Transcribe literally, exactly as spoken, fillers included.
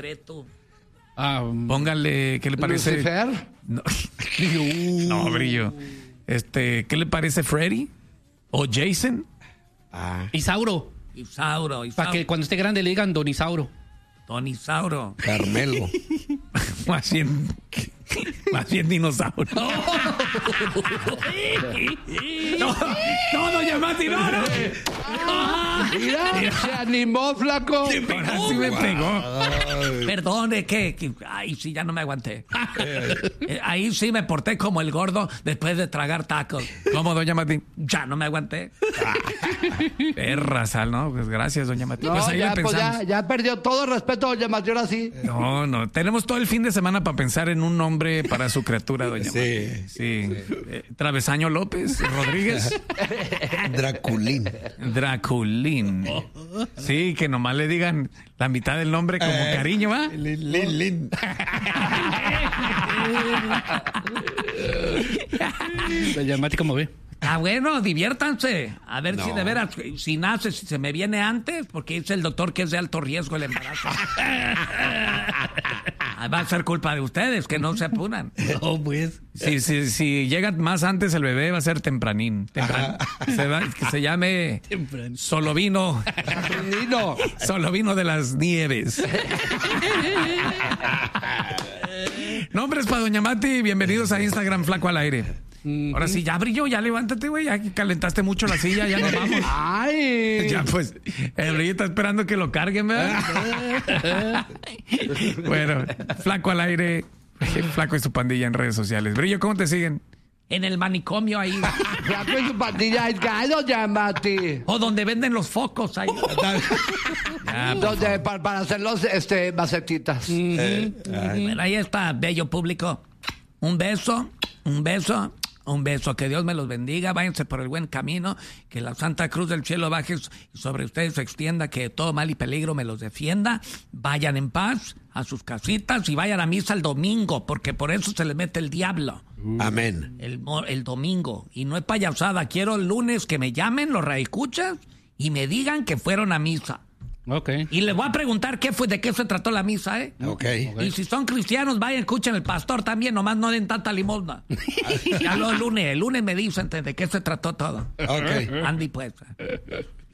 pondré tú? Ah, póngale, ¿qué le parece? ¿Lucifer? No, no, Brillo. Este, ¿qué le parece Freddy? ¿O Jason? Ah. Isauro. Isauro, Isauro. Para que cuando esté grande le digan Don Isauro. Don Isauro. Carmelo. Más bien, más bien dinosaurio. No, no, doña Mati, no, no. Mira, se animó, flaco. Ahora sí me pegó. Perdone, que, que- ay, sí, ya no me aguanté. Eh, Ahí sí me porté como el gordo después de tragar tacos. ¿Cómo, doña Mati? Ya no me aguanté. Perra sal, ¿no? Pues gracias, doña Mati. No, Pues ahí ya, le pues pensamos. ya, ya perdió todo el respeto, doña Mati, ahora sí. No, no. Tenemos todo el fin de semana para pensar en un nombre para su criatura, doña Sí. Mati. Sí. Eh, Travesaño López Rodríguez. Draculín. Draculín. Sí, que nomás le digan la mitad del nombre como Eh, cariño, ¿va? Lin, lin, lin. Doña Mati, ¿cómo ve? Ah, bueno, diviértanse. A ver No. si de veras, si nace, si se me viene antes, porque dice el doctor que es de alto riesgo el embarazo. Ah, va a ser culpa de ustedes, que no se apuran. No, pues. Si, si, si llega más antes el bebé, va a ser tempranín. Tempran- se va- que se llame Solovino. Vino. Solovino de las Nieves. Nombres para doña Mati. Bienvenidos a Instagram Flaco al Aire. Ahora sí, ya brilló, ya levántate, güey. Ya calentaste mucho la silla, ya nos vamos. Ay. Ya, pues, el brillo está esperando que lo carguen, ¿verdad? Bueno, Flaco al Aire, Flaco y su pandilla en redes sociales. Brillo, ¿cómo te siguen? En el manicomio ahí. Flaco y su pandilla es gay, doña Mati. O donde venden los focos ahí. Ya, Donde, para, para hacer los este, macetitas. Eh, ay. Bueno, ahí está, bello público. Un beso, un beso, un beso. Que Dios me los bendiga. Váyanse por el buen camino. Que la Santa Cruz del Cielo baje y sobre ustedes se extienda. Que todo mal y peligro me los defienda. Vayan en paz a sus casitas y vayan a misa el domingo, porque por eso se les mete el diablo. Amén. El, mo- el domingo. Y no es payasada. Quiero el lunes que me llamen los radioescuchas y me digan que fueron a misa. ok. Y les voy a preguntar qué fue, de qué se trató la misa, ¿eh? Ok. Y si son cristianos, vayan, escuchen el pastor también, nomás no den tanta limosna. Ya lo el lunes, el lunes me dicen de qué se trató todo. Ok. Andy, pues.